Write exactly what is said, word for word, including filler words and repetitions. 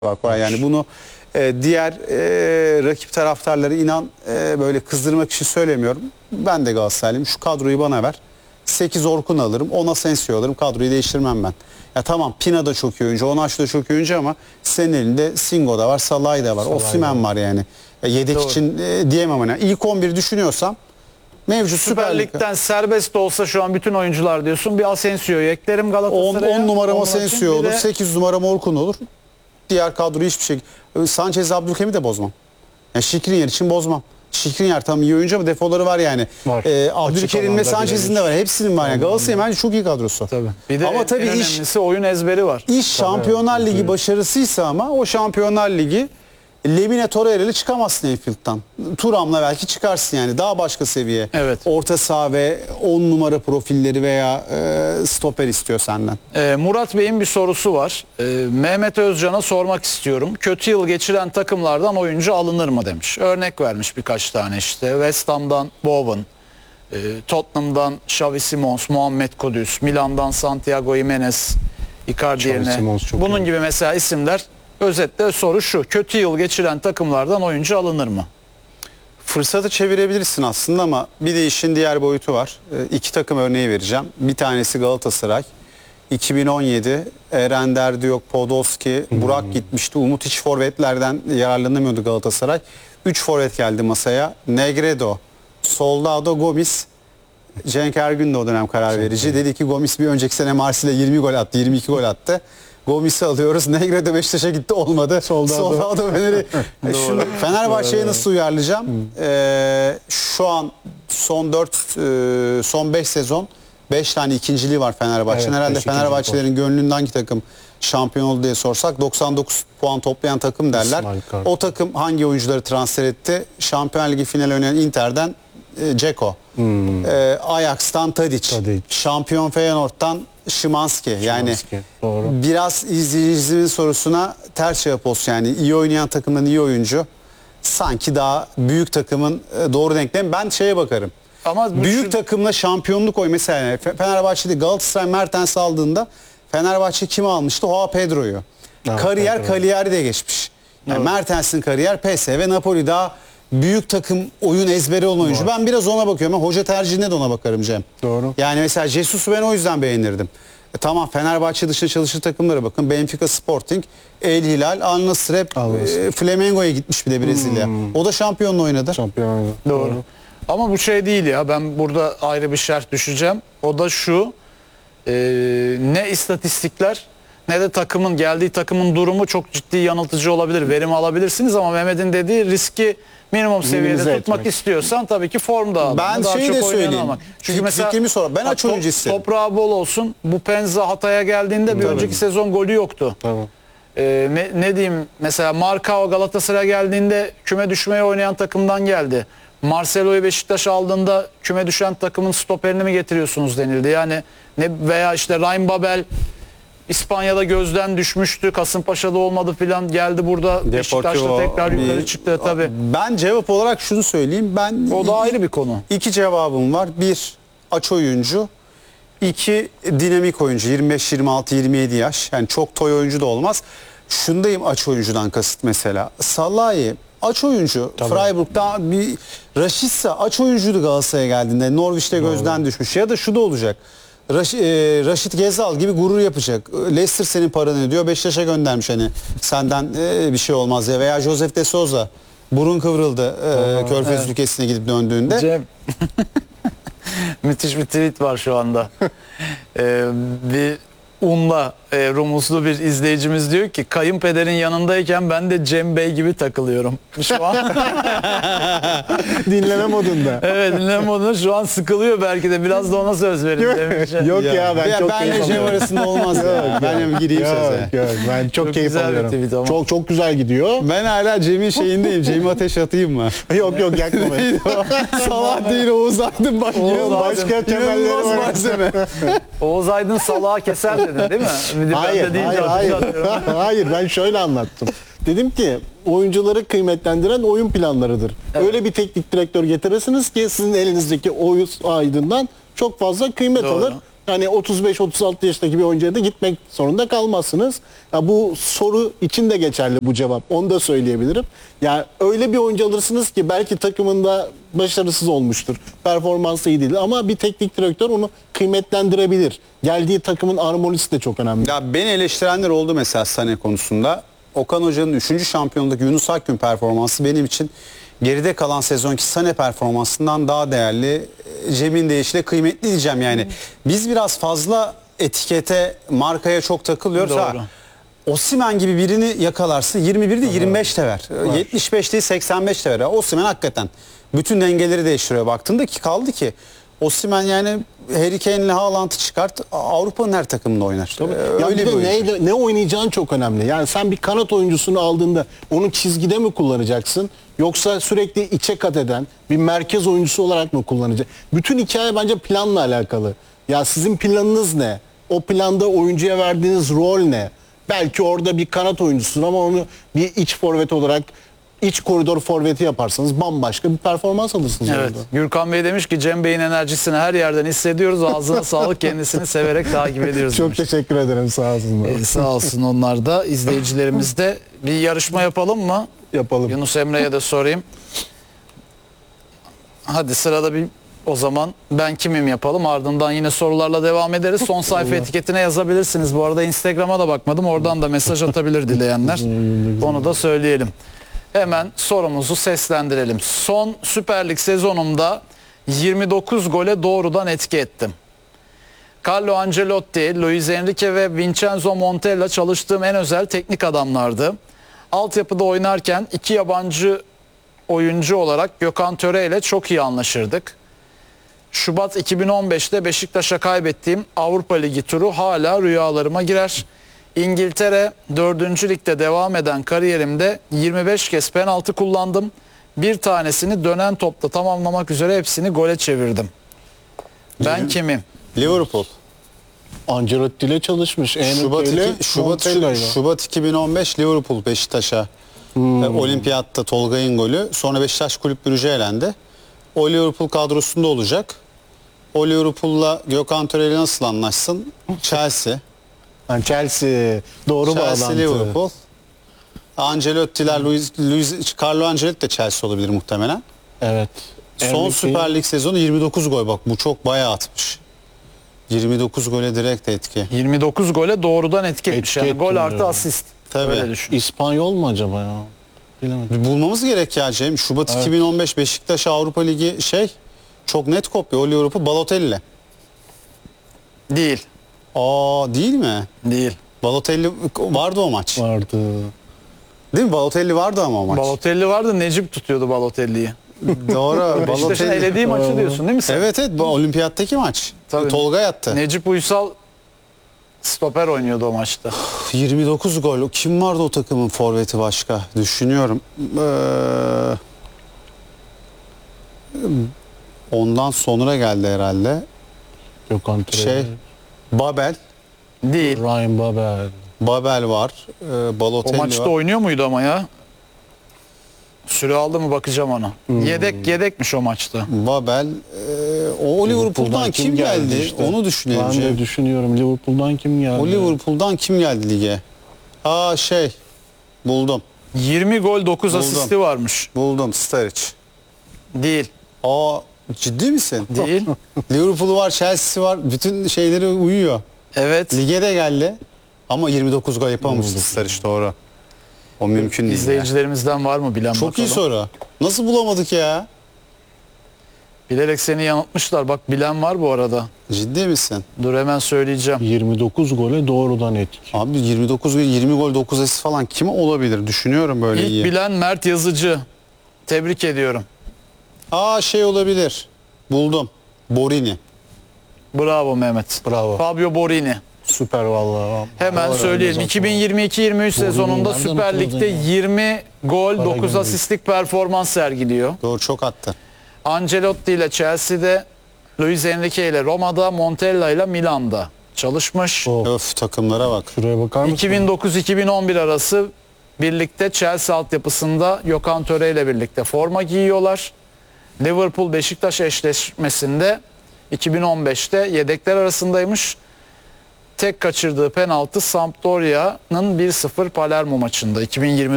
Bak var yani bunu e, diğer e, rakip taraftarları inan e, böyle kızdırmak için söylemiyorum. Ben de Galatasaraylıyım. Şu kadroyu bana ver. sekiz Orkun alırım. on Asensio alırım. Kadroyu değiştirmem ben. Ya tamam Pina da çok iyi oyuncu. Onaç da çok iyi oyuncu ama senin elinde Singo da var. Salah'ı da var. Osimhen var yani. Ya yedek Doğru. için e, diyemem hani. İlk on bir düşünüyorsam mevcut Süper Lig'den serbest olsa şu an bütün oyuncular diyorsun. Bir Asensio'yu eklerim Galatasaray'a. on numaram Asensio olur. De... sekiz numaram Orkun olur. Diğer kadroyu hiçbir şey... Sanchez, Abdülkerim'i de bozmam. Yani Şikrinyar için bozmam. Şikrinyar tam iyi oyuncu ama defoları var yani. Var. Ee, Abdülkerim ve Sanchez'in de var. Hepsinin var. Yani. Galatasaray'ın bence çok iyi kadrosu. Tabii. Bir de ama en, tabii en iş, önemlisi oyun ezberi var. İş tabii, Şampiyonlar evet. Ligi başarısıysa ama o Şampiyonlar Ligi Lemine Torreira'yla çıkamazsın Enfield'dan. Turam'la belki çıkarsın yani. Daha başka seviye. Evet. Orta saha ve on numara profilleri veya e, stoper istiyor senden. Ee, Murat Bey'in bir sorusu var. Ee, Mehmet Özcan'a sormak istiyorum. Kötü yıl geçiren takımlardan oyuncu alınır mı demiş. Örnek vermiş birkaç tane işte. West Ham'dan Bowen, e, Tottenham'dan Xavi Simons, Muhammed Kudüs, Milan'dan Santiago Jimenez, Icardi yerine. Bunun iyi. gibi mesela isimler. Özetle soru şu. Kötü yıl geçiren takımlardan oyuncu alınır mı? Fırsatı çevirebilirsin aslında ama bir de işin diğer boyutu var. E, iki takım örneği vereceğim. Bir tanesi Galatasaray. iki bin on yedi Eren Derdiyok, Podolski, hmm. Burak gitmişti. Umut hiç forvetlerden yararlanamıyordu Galatasaray. üç forvet geldi masaya. Negredo, Soldado, Gomis. Cenk Ergün de o dönem karar verici. Cenk. Dedi ki Gomis bir önceki sene Marsilya'ya yirmi gol attı, yirmi iki gol attı. Gomis'i alıyoruz. Negredo Beşiktaş'a gitti olmadı. Soldado Fener'i. Şunu Fenerbahçe'ye nasıl uyarlayacağım? Ee, şu an son dört e, son beş sezon beş tane ikinciliği var Fenerbahçe'nin. Evet, herhalde Fenerbahçelerin gönlünde hangi takım şampiyon oldu diye sorsak doksan dokuz puan toplayan takım derler. O takım hangi oyuncuları transfer etti? Şampiyonlar Ligi finali oynayan Inter'den e, Dzeko. Hmm. E, Ajax'tan Tadic. Tadic. Şampiyon Feyenoord'dan Szymanski. Yani Doğru. biraz izleyicimizin sorusuna ters cevap olsun. Yani iyi oynayan takımdan iyi oyuncu sanki daha büyük takımın doğru denklemi. Ben şeye bakarım. Ama büyük şu... takımla şampiyonluk oy mesela Fenerbahçe'de Galatasaray Mertens aldığında Fenerbahçe kimi almıştı? Joao Pedro'yu. Kariyer Pedro. Cagliari de geçmiş. Yani Mertens'in kariyer P S V Napoli daha büyük takım oyun ezberi olan oyuncu. Doğru. Ben biraz ona bakıyorum ama hoca tercihine de ona bakarım Cem. Doğru. Yani mesela Jesus'u ben o yüzden beğenirdim. E, tamam Fenerbahçe dışında çalışır takımlara bakın. Benfica Sporting, El Hilal, Al Nassr hep e, Flamengo'ya gitmiş bir de Brezilya. Hmm. O da şampiyonla oynadı. Şampiyon oynadı. Doğru. Doğru. Ama bu şey değil ya. Ben burada ayrı bir şerh düşeceğim. O da şu. E, ne istatistikler ne de takımın geldiği takımın durumu çok ciddi yanıltıcı olabilir. Verim alabilirsiniz ama Mehmet'in dediği riski minimum seviyede tutmak etmek. istiyorsan tabii ki formda al. Ben daha şeyi çok de söyleyeyim. Almak. Çünkü mesela sor. Ben aç oyuncu isterim. Toprağı bol olsun. Bu Penza Hatay'a geldiğinde bir tabii. önceki sezon golü yoktu. Tamam. Ee, ne, ne diyeyim mesela Marcao Galatasaray'a geldiğinde küme düşmeye oynayan takımdan geldi. Marcelo'yu Beşiktaş aldığında küme düşen takımın stoperini mi getiriyorsunuz denildi. Yani ne veya işte Ryan Babel İspanya'da gözden düşmüştü. Kasımpaşa'da olmadı filan. Geldi burada Beşiktaş'ta tekrar yukarı bir, çıktı tabii. Ben cevap olarak şunu söyleyeyim. Ben o da ayrı bir konu. İki cevabım var. Bir aç oyuncu. İki dinamik oyuncu. yirmi beş, yirmi altı, yirmi yedi yaş. Yani çok toy oyuncu da olmaz. Şundayım aç oyuncudan kasıt mesela. Salahi aç oyuncu. Tabii. Freiburg'da bir Raşitsa aç oyuncuydu Galatasaray'a geldiğinde. Norwich'te gözden Doğru. düşmüş. Ya da şu da olacak. Raş, e, Raşit Gezal gibi gurur yapacak. Leicester senin paranı ödüyor. Beşiktaş'a göndermiş hani senden e, bir şey olmaz ya. Veya Josef de Souza burun kıvrıldı e, Körfez evet. ülkesine gidip döndüğünde. Cem. Müthiş bir tweet var şu anda. ee, bir unla e, rumuzlu bir izleyicimiz diyor ki kayınpederin yanındayken ben de Cem Bey gibi takılıyorum. Şu an dinleme modunda. Evet, dinleme modunda şu an sıkılıyor belki de biraz da ona söz verin demiş. Yok ya, ya ben ya çok ben keyif alıyorum. Cem arasında olmaz ya. ya. Ben gireyim yok, söze. Yok, ben çok, çok keyif alıyorum. Çok çok güzel gidiyor. Ben hala Cem'in şeyindeyim. Cem'i ateş atayım mı? yok yok yakma. Salah değil Oğuz Aydın bak. Oğuz Başka temelleri var. Malzeme. Oğuz Aydın Salah'a keser dedin değil mi? Hayır, hayır, hayır. Hayır, ben şöyle anlattım. Dedim ki oyuncuları kıymetlendiren oyun planlarıdır. Evet. Öyle bir teknik direktör getirirsiniz ki sizin elinizdeki Oğuz Aydın'dan çok fazla kıymet Doğru. alır. Yani otuz beş otuz altı yaşındaki bir oyuncuya da gitmek zorunda kalmazsınız. Ya bu soru için de geçerli bu cevap. Onu da söyleyebilirim. Yani öyle bir oyuncu alırsınız ki belki takımında başarısız olmuştur. Performansı iyi değil ama bir teknik direktör onu kıymetlendirebilir. Geldiği takımın armonisi de çok önemli. Ya beni eleştirenler oldu mesela Sané konusunda. Okan Hoca'nın üçüncü şampiyonluk Yunus Akgün performansı benim için geride kalan sezonki Sané performansından daha değerli. Cem'in deyişiyle kıymetli diyeceğim yani. Biz biraz fazla etikete, markaya çok takılıyoruz. Doğru. Ha, Osimhen gibi birini yakalarsın yirmi bir de yirmi beş de ver. yetmiş beş değil seksen beş de ver. Osimhen hakikaten bütün dengeleri değiştiriyor baktığında ki kaldı ki Osimhen yani Harry Kane'le Haaland'ı çıkart Avrupa'nın her takımında oynar. Ee, Ya öyle bir bir de oyuncu. ne, ne oynayacağın çok önemli. Yani sen bir kanat oyuncusunu aldığında onu çizgide mi kullanacaksın? Yoksa sürekli içe kat eden bir merkez oyuncusu olarak mı kullanacaksın? Bütün hikaye bence planla alakalı. Ya sizin planınız ne? O planda oyuncuya verdiğiniz rol ne? Belki orada bir kanat oyuncusun ama onu bir iç forvet olarak iç koridor forveti yaparsanız bambaşka bir performans alırsınız Evet. orada. Gürkan Bey demiş ki Cem Bey'in enerjisini her yerden hissediyoruz. Ağzına sağlık, kendisini severek takip ediyoruz. Çok demiş. teşekkür ederim, sağ olsunlar. Ee, sağ olsun onlar da. İzleyicilerimiz de bir yarışma yapalım mı? Yapalım. Yunus Emre'ye de sorayım. Hadi sırada bir o zaman ben kimim yapalım. Ardından yine sorularla devam ederiz. Son sayfa etiketine yazabilirsiniz. Bu arada Instagram'a da bakmadım. Oradan da mesaj atabilir dileyenler. Onu da söyleyelim. Hemen sorumuzu seslendirelim. Son Süper Lig sezonumda yirmi dokuz gole doğrudan etki ettim. Carlo Ancelotti, Luis Enrique ve Vincenzo Montella çalıştığım en özel teknik adamlardı. Altyapıda oynarken iki yabancı oyuncu olarak Gökhan Töre ile çok iyi anlaşırdık. Şubat iki bin on beşte Beşiktaş'a kaybettiğim Avrupa Ligi turu hala rüyalarıma girer. İngiltere dördüncü ligde devam eden kariyerimde yirmi beş kez penaltı kullandım. Bir tanesini dönen topla tamamlamak üzere hepsini gole çevirdim. Ben kimim? Liverpool. Ancelotti ile çalışmış. Şubat, Enrique ile iki, Şubat, Montella'yla. Şubat iki bin on beş Liverpool Beşiktaş'a e, Olimpiyatta Tolga'nın golü. Sonra Beşiktaş Kulüp Brugge elendi. O Liverpool kadrosunda olacak. O Liverpool'la Gökhan Töre'yle nasıl anlaşsın? Chelsea. Yani Chelsea doğru Chelsea bağlantı. Liverpool. Ancelotti'ler, Luis, Luis, Carlo Ancelotti de Chelsea olabilir muhtemelen. Evet. Son Enrique- Süper Lig sezonu yirmi dokuz gol, bak bu çok bayağı atmış. yirmi dokuz gole direkt etki. yirmi dokuz gole doğrudan etki etmiş. Etki Yani etti gol artı diyor. asist. Tabii. Öyle düşün. İspanyol mu acaba ya? Bilemedim. Bir bulmamız gerek ya Cem. Şubat iki bin on beş Beşiktaş Avrupa Ligi şey çok net kopya. O Liverpool Balotelli. Değil. Aa değil mi? Değil. Balotelli vardı o maç. Vardı. Değil mi? Balotelli vardı ama o maç. Balotelli vardı. Necip tutuyordu Balotelli'yi. Doğru. Beşiktaş'ın Balotelli. elediği maçı diyorsun değil mi sen? Evet evet bu Olimpiyat'taki maç. Tabii. Tolga yattı. Necip Uysal stoper oynuyordu o maçta. yirmi dokuz gol. Kim vardı o takımın forveti başka? Düşünüyorum. Ee, ondan sonra geldi herhalde. Gökhan Töre. Şey Babel. Değil. Ryan Babel. Babel var. Ee, O Balotelli maçta var. oynuyor muydu ama ya? Süre aldı mı bakacağım ona. Hmm. Yedek yedekmiş o maçta. Babel. Ee, o Liverpool'dan kim geldi? işte? Onu düşünelim. Ben Cem. de düşünüyorum. Liverpool'dan kim geldi? O Liverpool'dan kim geldi lige? Aa şey. Buldum. yirmi gol dokuz Buldum. asisti varmış. Buldum. Sturridge. Değil. Aa ciddi misin? Değil. Liverpool var, Chelsea var. Bütün şeyleri uyuyor. Evet. Lige de geldi. Ama yirmi dokuz gol yapamamıştı Sturridge, doğru. O mümkün değil. ya. İzleyicilerimizden var mı bilen Çok bakalım. iyi soru. Nasıl bulamadık ya? Bilerek seni yanıltmışlar. Bak bilen var bu arada. Ciddi misin? Dur hemen söyleyeceğim. yirmi dokuz gole doğrudan etki. Abi yirmi dokuz gol, yirmi gol, dokuz asist falan kim olabilir? Düşünüyorum böyle İlk iyi. bilen Mert Yazıcı. Tebrik ediyorum. Aa şey olabilir. Buldum. Borini. Bravo Mehmet. Bravo. Fabio Borini. Süper vallahi. Hemen Allah söyleyelim. razı olsun. iki bin yirmi iki yirmi üç sezonunda nereden Süper hatırladın Lig'de ya? yirmi gol, Para dokuz gönderdi. asistlik performans sergiliyor. Doğru, çok attı. Ancelotti ile Chelsea'de, Luis Enrique ile Roma'da, Montella ile Milan'da çalışmış. Oh, Öf, takımlara bak. şuraya bakar mısın? iki bin dokuz iki bin on bir arası birlikte Chelsea altyapısında Gökhan Töre ile birlikte forma giyiyorlar. Liverpool Beşiktaş eşleşmesinde iki bin on beşte yedekler arasındaymış. Tek kaçırdığı penaltı Sampdoria'nın bir sıfır Palermo maçında iki bin yirmi